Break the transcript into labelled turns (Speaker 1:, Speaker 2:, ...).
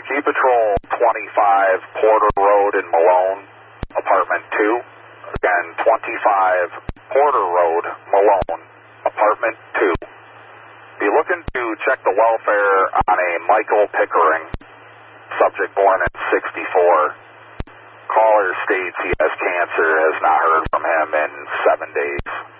Speaker 1: Key Patrol 25 Porter Road in Malone, apartment 2. Again, 25 Porter Road, Malone, apartment 2. Be looking to check the welfare on a Michael Pickering, subject born in 64. Caller states he has cancer, has not heard from him in 7 days.